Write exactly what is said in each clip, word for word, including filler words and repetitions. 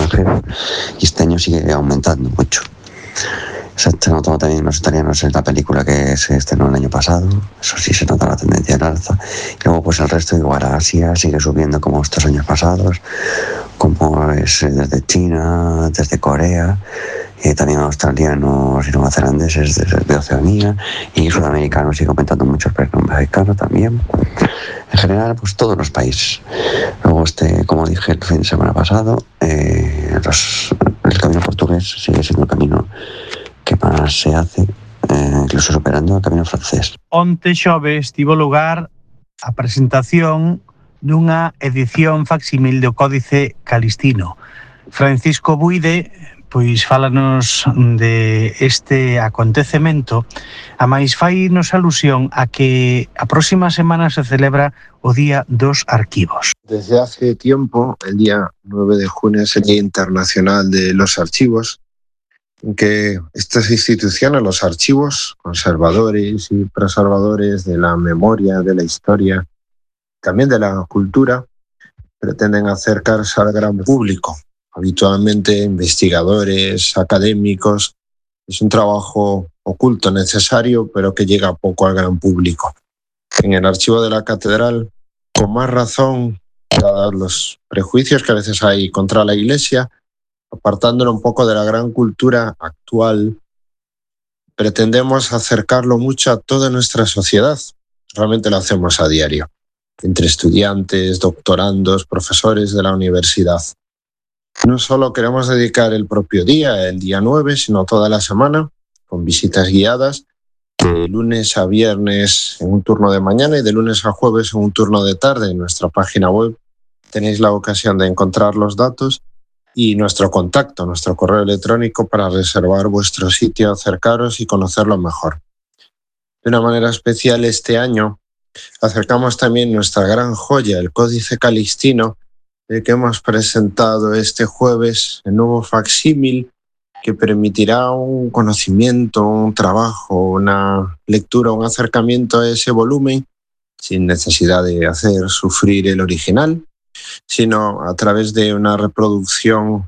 extranjeros, y este año sigue aumentando mucho. Se ha notado también en los italianos en la película que se estrenó el año pasado, eso sí se nota la tendencia al alza. Y luego pues el resto, igual Asia sigue subiendo como estos años pasados, como es desde China, desde Corea, y también australianos y neozelandeses desde Oceanía, y sudamericanos sigue aumentando mucho, pero no mexicano también. En general, pues todos los países. Luego, este, como dije el fin de semana pasado, eh, los, el camino portugués sigue siendo el camino que más se hace, eh, incluso superando el camino francés. Onte xoves tivo lugar a presentación dunha edición facsímil do Códice Calistino. Francisco Buide pois fálanos de este acontecemento, a máis fainos alusión a que a próxima semana se celebra o Día dos Archivos. Desde hace tiempo, el día nueve de junio es el Día Internacional de los Archivos, en que estas instituciones, los archivos, conservadores y preservadores de la memoria, de la historia, también de la cultura, pretenden acercarse al gran público. Habitualmente investigadores, académicos, es un trabajo oculto, necesario, pero que llega poco al gran público. En el archivo de la catedral, con más razón, dados los prejuicios que a veces hay contra la Iglesia, apartándolo un poco de la gran cultura actual, pretendemos acercarlo mucho a toda nuestra sociedad. Realmente lo hacemos a diario, entre estudiantes, doctorandos, profesores de la universidad. No solo queremos dedicar el propio día, el día nueve, sino toda la semana, con visitas guiadas, de lunes a viernes en un turno de mañana y de lunes a jueves en un turno de tarde. En nuestra página web tenéis la ocasión de encontrar los datos y nuestro contacto, nuestro correo electrónico para reservar vuestro sitio, acercaros y conocerlo mejor. De una manera especial este año acercamos también nuestra gran joya, el Códice Calistino, el que hemos presentado este jueves, el nuevo facsímil que permitirá un conocimiento, un trabajo, una lectura, un acercamiento a ese volumen sin necesidad de hacer sufrir el original, sino a través de una reproducción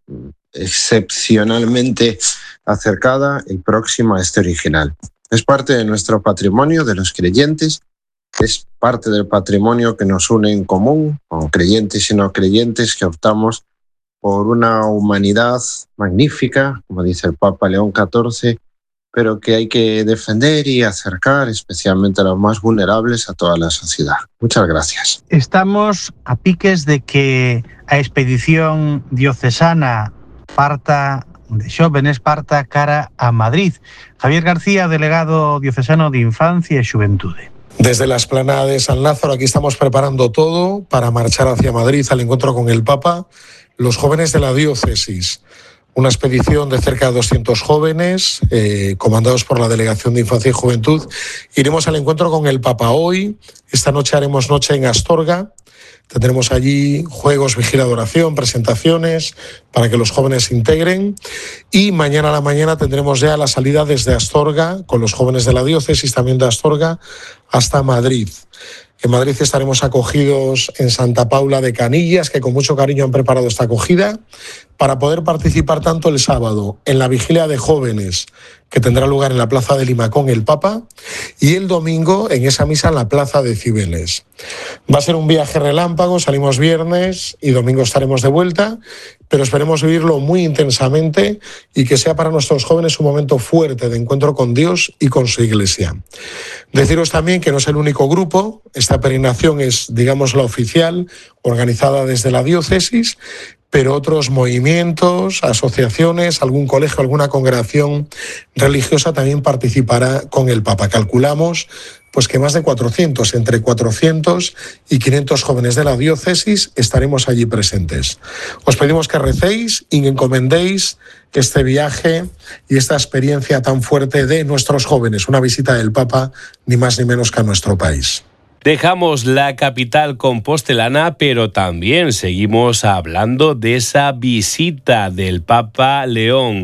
excepcionalmente acercada y próxima a este original. Es parte de nuestro patrimonio de los creyentes, es parte del patrimonio que nos une en común, con creyentes y no creyentes, que optamos por una humanidad magnífica, como dice el Papa León catorce, pero que hay que defender y acercar especialmente a los más vulnerables a toda la sociedad. Muchas gracias. Estamos a piques de que a expedición diocesana parta de xóvenes parta cara a Madrid. Javier García, delegado diocesano de Infancia e Xuventude. Desde la explanada de San Lázaro, aquí estamos preparando todo para marchar hacia Madrid al encuentro con el Papa, los jóvenes de la diócesis. Una expedición de cerca de doscientos jóvenes, eh, comandados por la Delegación de Infancia y Juventud. Iremos al encuentro con el Papa hoy. Esta noche haremos noche en Astorga. Tendremos allí juegos, vigilia de oración, presentaciones para que los jóvenes se integren. Y mañana a la mañana tendremos ya la salida desde Astorga, con los jóvenes de la diócesis, también de Astorga, hasta Madrid. En Madrid estaremos acogidos en Santa Paula de Canillas, que con mucho cariño han preparado esta acogida, para poder participar tanto el sábado en la vigilia de jóvenes, que tendrá lugar en la Plaza de Limacón el Papa, y el domingo en esa misa en la Plaza de Cibeles. Va a ser un viaje relámpago, salimos viernes y domingo estaremos de vuelta, pero esperemos vivirlo muy intensamente y que sea para nuestros jóvenes un momento fuerte de encuentro con Dios y con su Iglesia. Deciros también que no es el único grupo, esta peregrinación es, digamos, la oficial, organizada desde la diócesis, pero otros movimientos, asociaciones, algún colegio, alguna congregación religiosa también participará con el Papa. Calculamos pues que más de cuatrocientos, entre cuatrocientos y quinientos jóvenes de la diócesis estaremos allí presentes. Os pedimos que recéis y encomendéis este viaje y esta experiencia tan fuerte de nuestros jóvenes, una visita del Papa ni más ni menos que a nuestro país. Dejamos la capital compostelana, pero también seguimos hablando de esa visita del Papa León.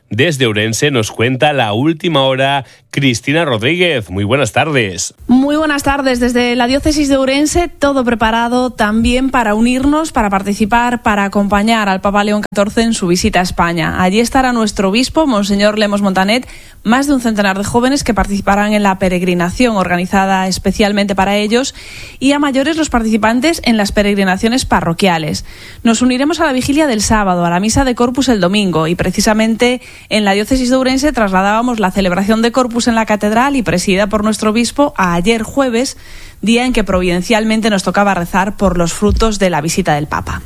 Desde Ourense nos cuenta la última hora Cristina Rodríguez. Muy buenas tardes. Muy buenas tardes. Desde la diócesis de Ourense, todo preparado también para unirnos, para participar, para acompañar al Papa León catorce en su visita a España. Allí estará nuestro obispo, Monseñor Lemos Montanet, más de un centenar de jóvenes que participarán en la peregrinación organizada especialmente para ellos, y a mayores los participantes en las peregrinaciones parroquiales. Nos uniremos a la vigilia del sábado, a la misa de Corpus el domingo, y precisamente en la diócesis de Ourense trasladábamos la celebración de Corpus en la catedral y presidida por nuestro obispo a ayer jueves, día en que providencialmente nos tocaba rezar por los frutos de la visita del Papa.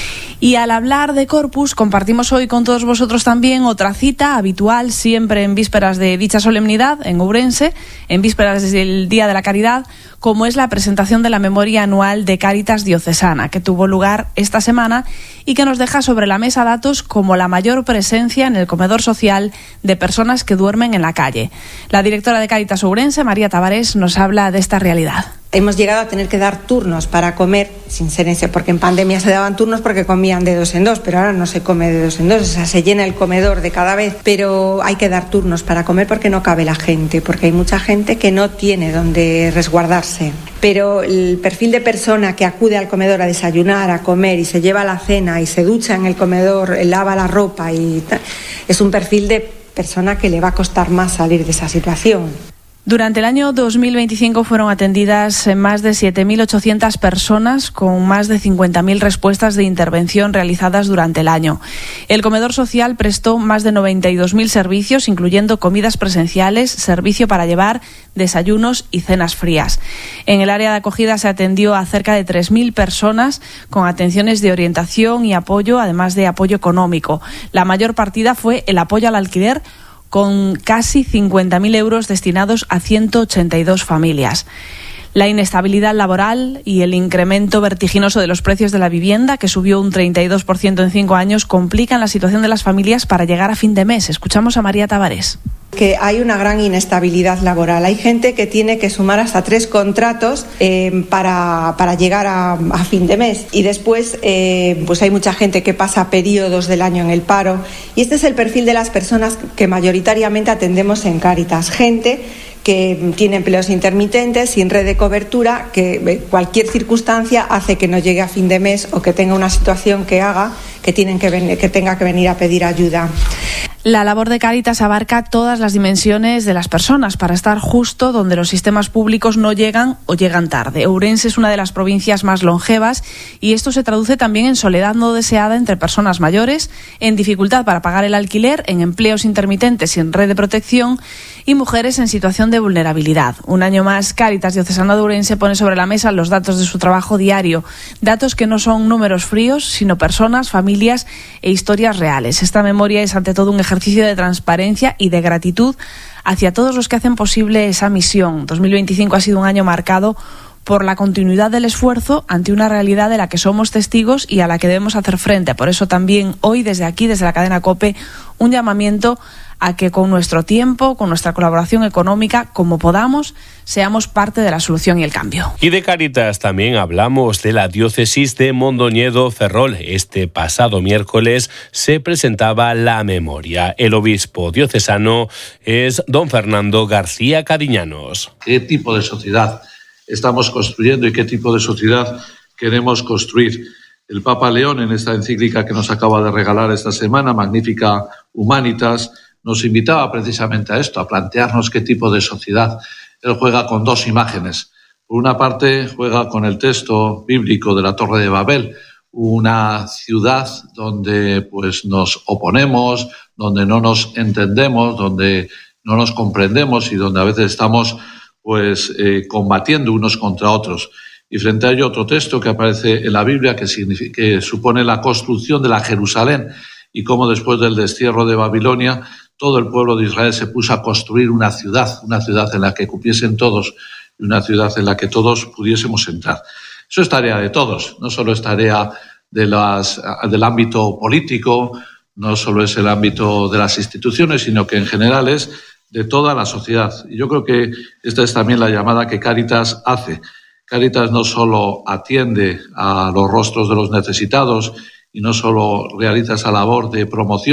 Y al hablar de Corpus, compartimos hoy con todos vosotros también otra cita habitual, siempre en vísperas de dicha solemnidad, en Ourense, en vísperas del Día de la Caridad, como es la presentación de la memoria anual de Cáritas Diocesana, que tuvo lugar esta semana y que nos deja sobre la mesa datos como la mayor presencia en el comedor social de personas que duermen en la calle. La directora de Cáritas Ourense, María Tavares, nos habla de esta realidad. Hemos llegado a tener que dar turnos para comer, sin ser ese, porque en pandemia se daban turnos porque comían de dos en dos, pero ahora no se come de dos en dos, o sea, se llena el comedor de cada vez, pero hay que dar turnos para comer porque no cabe la gente, porque hay mucha gente que no tiene donde resguardarse. Pero el perfil de persona que acude al comedor a desayunar, a comer y se lleva la cena y se ducha en el comedor, lava la ropa y tal, es un perfil de persona que le va a costar más salir de esa situación. Durante el año dos mil veinticinco fueron atendidas más de siete mil ochocientas personas con más de cincuenta mil respuestas de intervención realizadas durante el año. El comedor social prestó más de noventa y dos mil servicios, incluyendo comidas presenciales, servicio para llevar, desayunos y cenas frías. En el área de acogida se atendió a cerca de tres mil personas con atenciones de orientación y apoyo, además de apoyo económico. La mayor partida fue el apoyo al alquiler, con casi cincuenta mil euros destinados a ciento ochenta y dos familias. La inestabilidad laboral y el incremento vertiginoso de los precios de la vivienda, que subió un treinta y dos por ciento en cinco años, complican la situación de las familias para llegar a fin de mes. Escuchamos a María Tavares. Que hay una gran inestabilidad laboral. Hay gente que tiene que sumar hasta tres contratos eh, para, para llegar a, a fin de mes. Y después eh, pues hay mucha gente que pasa periodos del año en el paro. Y este es el perfil de las personas que mayoritariamente atendemos en Cáritas. Gente que tiene empleos intermitentes, sin red de cobertura, que cualquier circunstancia hace que no llegue a fin de mes o que tenga una situación que haga que, tienen que, ven- que tenga que venir a pedir ayuda. La labor de Cáritas abarca todas las dimensiones de las personas para estar justo donde los sistemas públicos no llegan o llegan tarde. Ourense es una de las provincias más longevas y esto se traduce también en soledad no deseada entre personas mayores, en dificultad para pagar el alquiler, en empleos intermitentes sin red de protección y mujeres en situación de vulnerabilidad. Un año más, Cáritas Diocesana de Ourense pone sobre la mesa los datos de su trabajo diario, datos que no son números fríos, sino personas, familias e historias reales. Esta memoria es ante todo un ejercicio ejercicio de transparencia y de gratitud hacia todos los que hacen posible esa misión. dos mil veinticinco ha sido un año marcado por la continuidad del esfuerzo ante una realidad de la que somos testigos y a la que debemos hacer frente. Por eso también hoy desde aquí, desde la cadena COPE, un llamamiento a que con nuestro tiempo, con nuestra colaboración económica, como podamos, seamos parte de la solución y el cambio. Y de Cáritas también hablamos de la diócesis de Mondoñedo Ferrol. Este pasado miércoles se presentaba la memoria. El obispo diocesano es don Fernando García Cariñanos. ¿Qué tipo de sociedad estamos construyendo y qué tipo de sociedad queremos construir? El Papa León, en esta encíclica que nos acaba de regalar esta semana, Magnificat Humanitas, nos invitaba precisamente a esto, a plantearnos qué tipo de sociedad. Él juega con dos imágenes. Por una parte, juega con el texto bíblico de la Torre de Babel, una ciudad donde pues, nos oponemos, donde no nos entendemos, donde no nos comprendemos y donde a veces estamos pues, eh, combatiendo unos contra otros. Y frente a ello otro texto que aparece en la Biblia que, significa, que supone la construcción de la Jerusalén y cómo después del destierro de Babilonia todo el pueblo de Israel se puso a construir una ciudad, una ciudad en la que cupiesen todos y una ciudad en la que todos pudiésemos entrar. Eso es tarea de todos, no solo es tarea de las, del ámbito político, no solo es el ámbito de las instituciones, sino que en general es de toda la sociedad. Y yo creo que esta es también la llamada que Cáritas hace. Cáritas no solo atiende a los rostros de los necesitados y no solo realiza esa labor de promoción,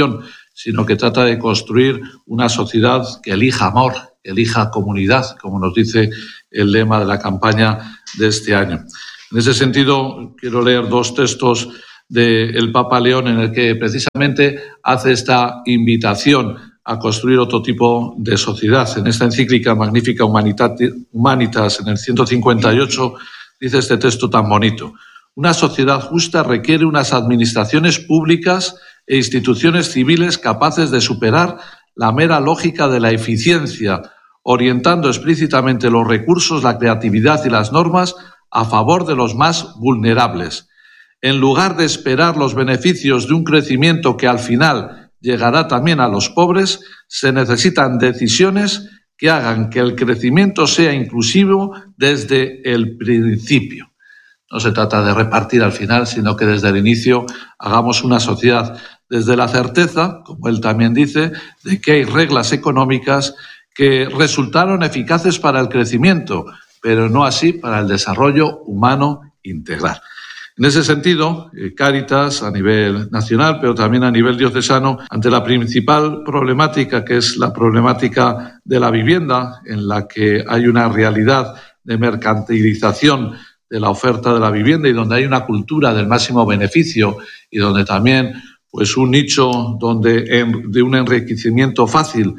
sino que trata de construir una sociedad que elija amor, que elija comunidad, como nos dice el lema de la campaña de este año. En ese sentido, quiero leer dos textos del Papa León en el que precisamente hace esta invitación a construir otro tipo de sociedad. En esta encíclica Magnificat Humanitas, en el ciento cincuenta y ocho, dice este texto tan bonito: una sociedad justa requiere unas administraciones públicas e instituciones civiles capaces de superar la mera lógica de la eficiencia, orientando explícitamente los recursos, la creatividad y las normas a favor de los más vulnerables. En lugar de esperar los beneficios de un crecimiento que al final llegará también a los pobres, se necesitan decisiones que hagan que el crecimiento sea inclusivo desde el principio. No se trata de repartir al final, sino que desde el inicio hagamos una sociedad desde la certeza, como él también dice, de que hay reglas económicas que resultaron eficaces para el crecimiento, pero no así para el desarrollo humano integral. En ese sentido, Cáritas, a nivel nacional, pero también a nivel diocesano, ante la principal problemática, que es la problemática de la vivienda, en la que hay una realidad de mercantilización de la oferta de la vivienda y donde hay una cultura del máximo beneficio y donde también pues un nicho donde en, de un enriquecimiento fácil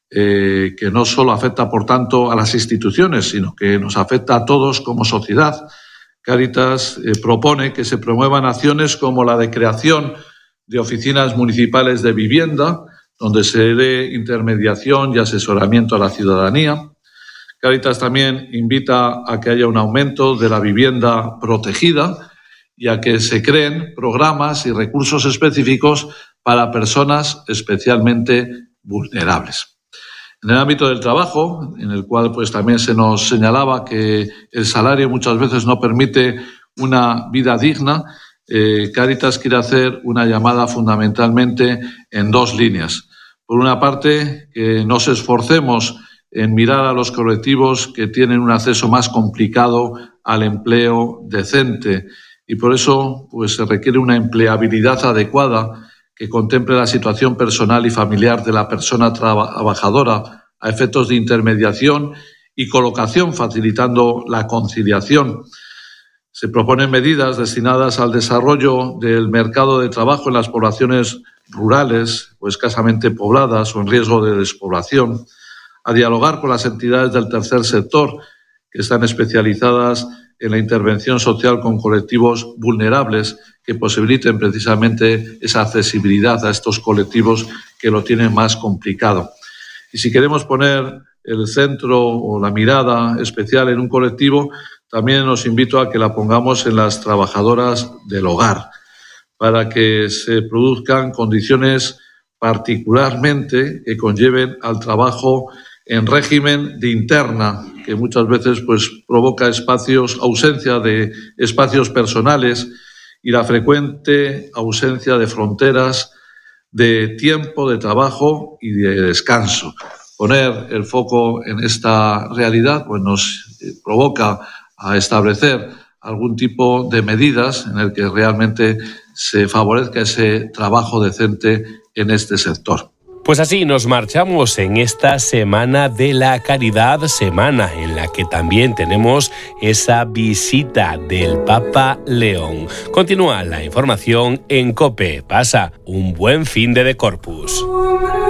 eh, que no solo afecta, por tanto, a las instituciones, sino que nos afecta a todos como sociedad. Cáritas eh, propone que se promuevan acciones como la de creación de oficinas municipales de vivienda, donde se dé intermediación y asesoramiento a la ciudadanía. Cáritas también invita a que haya un aumento de la vivienda protegida y a que se creen programas y recursos específicos para personas especialmente vulnerables. En el ámbito del trabajo, en el cual pues también se nos señalaba que el salario muchas veces no permite una vida digna, eh, Cáritas quiere hacer una llamada fundamentalmente en dos líneas. Por una parte, que nos esforcemos en mirar a los colectivos que tienen un acceso más complicado al empleo decente y por eso pues, se requiere una empleabilidad adecuada que contemple la situación personal y familiar de la persona trabajadora a efectos de intermediación y colocación, facilitando la conciliación. Se proponen medidas destinadas al desarrollo del mercado de trabajo en las poblaciones rurales o escasamente pobladas o en riesgo de despoblación, a dialogar con las entidades del tercer sector que están especializadas en la intervención social con colectivos vulnerables que posibiliten precisamente esa accesibilidad a estos colectivos que lo tienen más complicado. Y si queremos poner el centro o la mirada especial en un colectivo, también os invito a que la pongamos en las trabajadoras del hogar, para que se produzcan condiciones particularmente que conlleven al trabajo en régimen de interna, que muchas veces pues, provoca espacios, ausencia de espacios personales y la frecuente ausencia de fronteras, de tiempo de trabajo y de descanso. Poner el foco en esta realidad pues, nos provoca a establecer algún tipo de medidas en el que realmente se favorezca ese trabajo decente en este sector. Pues así nos marchamos en esta Semana de la Caridad, semana en la que también tenemos esa visita del Papa León. Continúa la información en COPE. Pasa un buen fin de Corpus.